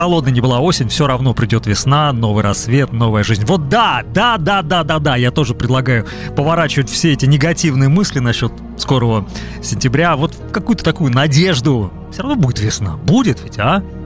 холодной не была осень, все равно придет весна, новый рассвет, новая жизнь. Вот да, я тоже предлагаю поворачивать все эти негативные мысли насчет скорого сентября вот в какую-то такую надежду. Все равно будет весна, будет ведь, а?